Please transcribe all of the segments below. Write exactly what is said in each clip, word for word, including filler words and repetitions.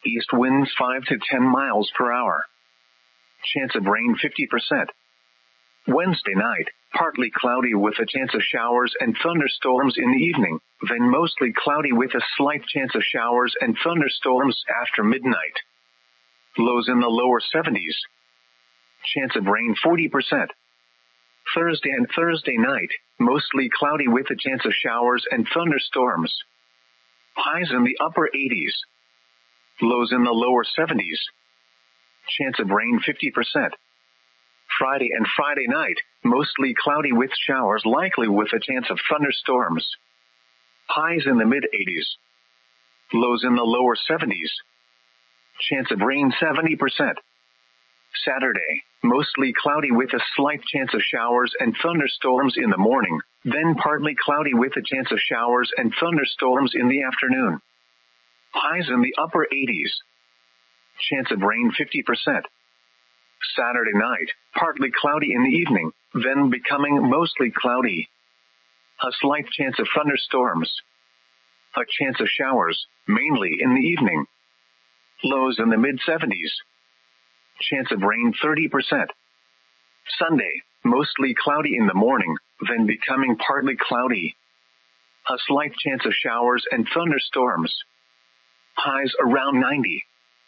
southeast winds five to ten miles per hour. Chance of rain fifty percent. Wednesday night, partly cloudy with a chance of showers and thunderstorms in the evening, then mostly cloudy with a slight chance of showers and thunderstorms after midnight. Lows in the lower seventies. Chance of rain forty percent. Thursday and Thursday night, mostly cloudy with a chance of showers and thunderstorms. Highs in the upper eighties. Lows in the lower seventies. Chance of rain fifty percent. Friday and Friday night, mostly cloudy with showers likely with a chance of thunderstorms. Highs in the mid-eighties. Lows in the lower seventies. Chance of rain seventy percent. Saturday, mostly cloudy with a slight chance of showers and thunderstorms in the morning, then partly cloudy with a chance of showers and thunderstorms in the afternoon. Highs in the upper eighties. Chance of rain fifty percent. Saturday night, partly cloudy in the evening, then becoming mostly cloudy. A slight chance of thunderstorms. A chance of showers, mainly in the evening. Lows in the mid-seventies. Chance of rain thirty percent. Sunday, mostly cloudy in the morning, then becoming partly cloudy. A slight chance of showers and thunderstorms. Highs around ninety.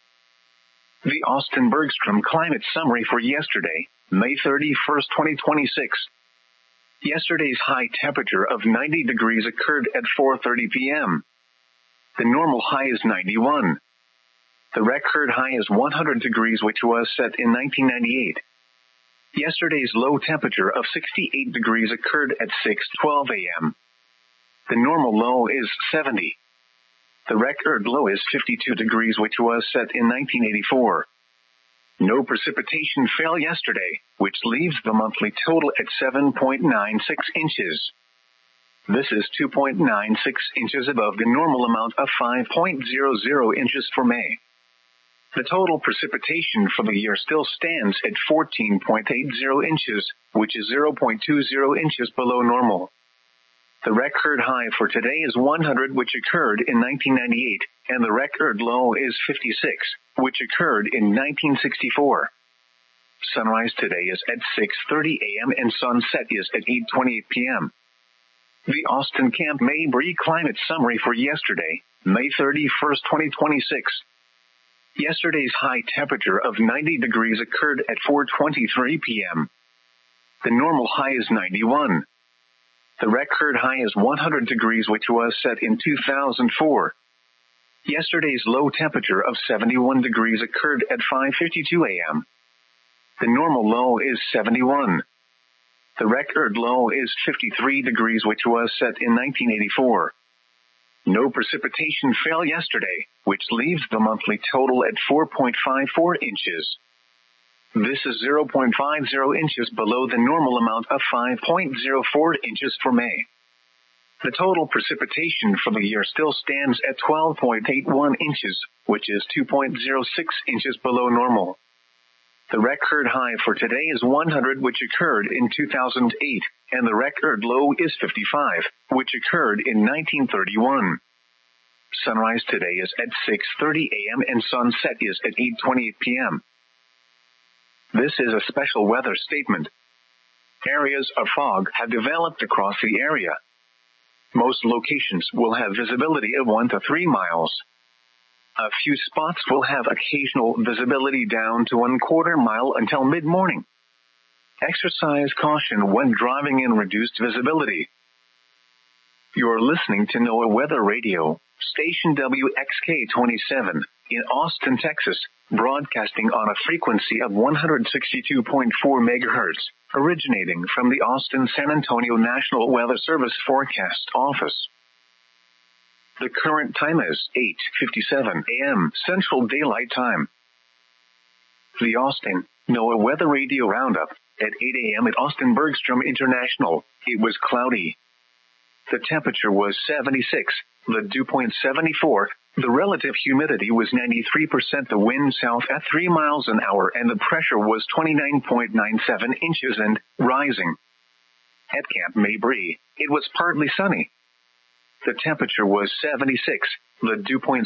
The Austin Bergstrom Climate Summary for yesterday, May thirty-first, twenty twenty-six. Yesterday's high temperature of ninety degrees occurred at four thirty p.m. The normal high is ninety-one. The record high is one hundred degrees, which was set in nineteen ninety-eight. Yesterday's low temperature of sixty-eight degrees occurred at six twelve a.m. The normal low is seventy. The record low is fifty-two degrees, which was set in nineteen eighty-four. No precipitation fell yesterday, which leaves the monthly total at seven point nine six inches. This is two point nine six inches above the normal amount of five point zero zero inches for May. The total precipitation for the year still stands at fourteen point eight zero inches, which is zero point two zero inches below normal. The record high for today is one hundred, which occurred in nineteen ninety-eight, and the record low is fifty-six, which occurred in nineteen sixty-four. Sunrise today is at six thirty a.m. and sunset is at eight twenty-eight p.m. The Austin Camp Mabry Climate Summary for yesterday, May thirty-first, twenty twenty-six. Yesterday's high temperature of ninety degrees occurred at four twenty-three p.m. The normal high is ninety-one. The record high is one hundred degrees, which was set in two thousand four. Yesterday's low temperature of seventy-one degrees occurred at five fifty-two a.m. The normal low is seventy-one. The record low is fifty-three degrees, which was set in nineteen eighty-four. No precipitation fell yesterday, which leaves the monthly total at four point five four inches. This is zero point five zero inches below the normal amount of five point zero four inches for May. The total precipitation for the year still stands at twelve point eight one inches, which is two point zero six inches below normal. The record high for today is one hundred, which occurred in two thousand eight, and the record low is fifty-five, which occurred in nineteen thirty-one. Sunrise today is at six thirty a.m. and sunset is at eight twenty-eight p.m. This is a special weather statement. Areas of fog have developed across the area. Most locations will have visibility of one to three miles. A few spots will have occasional visibility down to one quarter mile until mid-morning. Exercise caution when driving in reduced visibility. You're listening to NOAA Weather Radio, station W X K twenty-seven, in Austin, Texas, broadcasting on a frequency of one hundred sixty-two point four megahertz, originating from the Austin-San Antonio National Weather Service Forecast Office. The current time is eight fifty-seven a.m. Central Daylight Time. The Austin NOAA Weather Radio Roundup. At eight a.m. at Austin Bergstrom International, it was cloudy. The temperature was seventy-six, the dew point seventy-four, the relative humidity was ninety-three percent, the wind south at three miles an hour, and the pressure was twenty-nine point nine seven inches and rising. At Camp Mabry, it was partly sunny. The temperature was seventy-six, the dew point